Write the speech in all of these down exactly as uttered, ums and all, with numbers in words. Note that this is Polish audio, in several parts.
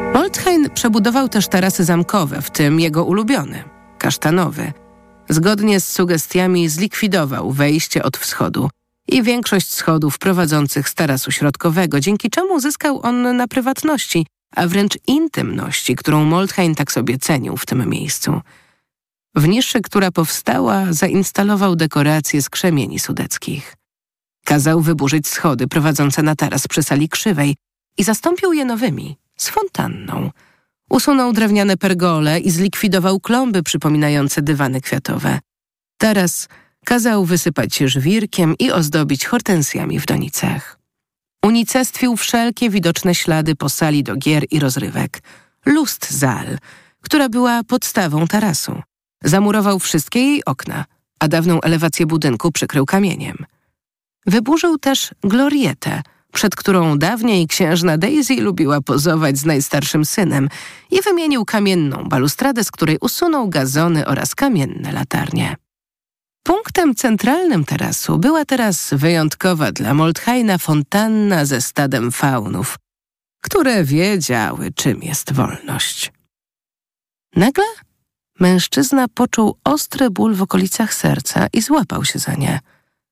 Molthain przebudował też tarasy zamkowe, w tym jego ulubiony, kasztanowy. Zgodnie z sugestiami zlikwidował wejście od wschodu i większość schodów prowadzących z tarasu środkowego, dzięki czemu zyskał on na prywatności, a wręcz intymności, którą Molthain tak sobie cenił w tym miejscu. W niszy, która powstała, zainstalował dekoracje z krzemieni sudeckich. Kazał wyburzyć schody prowadzące na taras przy sali krzywej i zastąpił je nowymi, z fontanną. Usunął drewniane pergole i zlikwidował klomby przypominające dywany kwiatowe. Taras kazał wysypać żwirkiem i ozdobić hortensjami w donicach. Unicestwił wszelkie widoczne ślady po sali do gier i rozrywek. Lustsaal, która była podstawą tarasu. Zamurował wszystkie jej okna, a dawną elewację budynku przykrył kamieniem. Wyburzył też glorietę, przed którą dawniej księżna Daisy lubiła pozować z najstarszym synem, i wymienił kamienną balustradę, z której usunął gazony oraz kamienne latarnie. Punktem centralnym tarasu była teraz wyjątkowa dla Molthaina fontanna ze stadem faunów, które wiedziały, czym jest wolność. Nagle mężczyzna poczuł ostry ból w okolicach serca i złapał się za nie.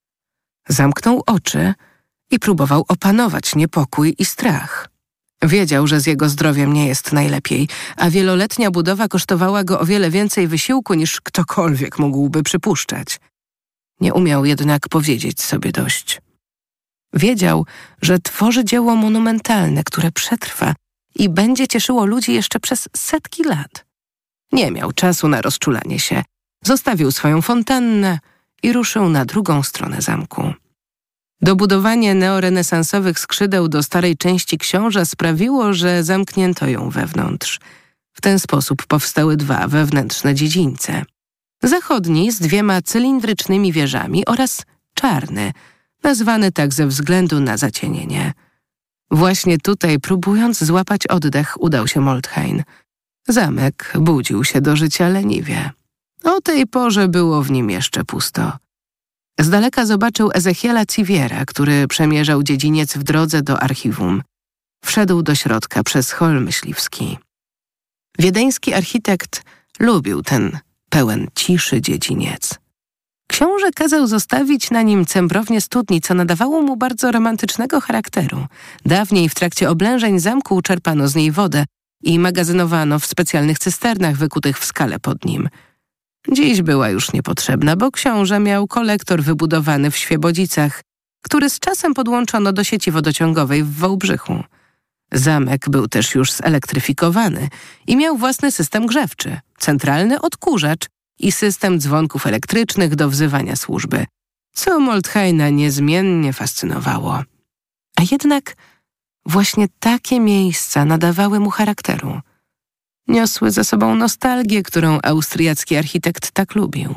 Zamknął oczy i próbował opanować niepokój i strach. Wiedział, że z jego zdrowiem nie jest najlepiej, a wieloletnia budowa kosztowała go o wiele więcej wysiłku, niż ktokolwiek mógłby przypuszczać. Nie umiał jednak powiedzieć sobie dość. Wiedział, że tworzy dzieło monumentalne, które przetrwa i będzie cieszyło ludzi jeszcze przez setki lat. Nie miał czasu na rozczulanie się. Zostawił swoją fontannę i ruszył na drugą stronę zamku. Dobudowanie neorenesansowych skrzydeł do starej części książa sprawiło, że zamknięto ją wewnątrz. W ten sposób powstały dwa wewnętrzne dziedzińce. Zachodni z dwiema cylindrycznymi wieżami oraz czarny, nazwany tak ze względu na zacienienie. Właśnie tutaj, próbując złapać oddech, udał się Molthain. Zamek budził się do życia leniwie. O tej porze było w nim jeszcze pusto. Z daleka zobaczył Ezechiela Civiera, który przemierzał dziedziniec w drodze do archiwum. Wszedł do środka przez hol myśliwski. Wiedeński architekt lubił ten pełen ciszy dziedziniec. Książę kazał zostawić na nim cembrownię studni, co nadawało mu bardzo romantycznego charakteru. Dawniej w trakcie oblężeń zamku czerpano z niej wodę i magazynowano w specjalnych cysternach wykutych w skale pod nim. Dziś była już niepotrzebna, bo książę miał kolektor wybudowany w Świebodzicach, który z czasem podłączono do sieci wodociągowej w Wałbrzychu. Zamek był też już zelektryfikowany i miał własny system grzewczy, centralny odkurzacz i system dzwonków elektrycznych do wzywania służby, co Molthaina niezmiennie fascynowało. A jednak właśnie takie miejsca nadawały mu charakteru. Niosły ze sobą nostalgię, którą austriacki architekt tak lubił.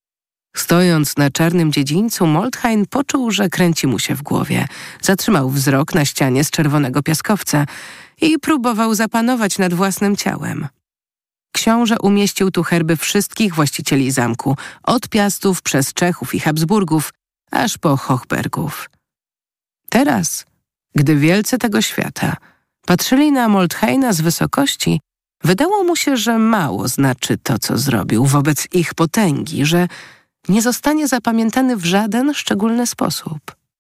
Stojąc na czarnym dziedzińcu, Molthain poczuł, że kręci mu się w głowie. Zatrzymał wzrok na ścianie z czerwonego piaskowca i próbował zapanować nad własnym ciałem. Książę umieścił tu herby wszystkich właścicieli zamku, od Piastów przez Czechów i Habsburgów, aż po Hochbergów. Teraz, gdy wielcy tego świata patrzyli na Molthaina z wysokości, wydało mu się, że mało znaczy to, co zrobił wobec ich potęgi, że nie zostanie zapamiętany w żaden szczególny sposób.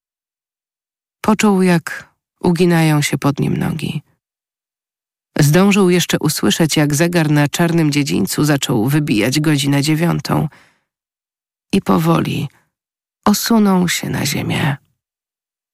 Poczuł, jak uginają się pod nim nogi. Zdążył jeszcze usłyszeć, jak zegar na czarnym dziedzińcu zaczął wybijać godzinę dziewiątą i powoli osunął się na ziemię.